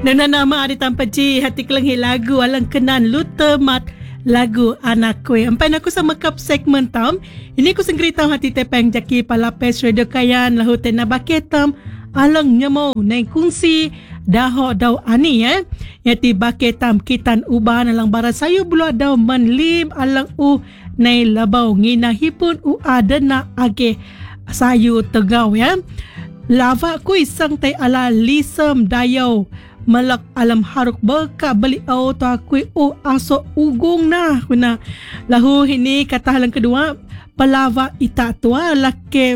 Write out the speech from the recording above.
Nana nama ada tanpa ji hati kelenghi lagu alang kenan lutemat lagu anak kue. Empan aku sama kap segmen tam. Ini aku senggeri tam hati tepeng jaki palapes radio kayan lahu tena baketam alang nyamo nai kungsi daho daw ani yati baketam kitan ubahan alang bara sayu bulu daw manlim alang nai labaw ngina hipun adana age sayu tegau lava ku isang tay ala lisem dayaw malak alam haruk beka beli au to aku aso ugong na kuna lahu ini kata halang kedua palava ita tua lake